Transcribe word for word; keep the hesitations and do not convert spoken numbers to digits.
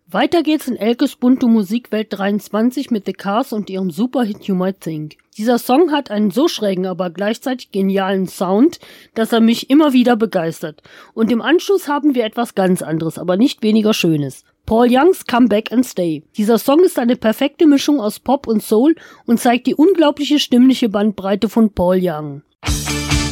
Weiter geht's in Elkes bunte Musikwelt dreiundzwanzig mit The Cars und ihrem Superhit You Might Think. Dieser Song hat einen so schrägen, aber gleichzeitig genialen Sound, dass er mich immer wieder begeistert. Und im Anschluss haben wir etwas ganz anderes, aber nicht weniger Schönes. Paul Youngs Come Back and Stay. Dieser Song ist eine perfekte Mischung aus Pop und Soul und zeigt die unglaubliche stimmliche Bandbreite von Paul Young.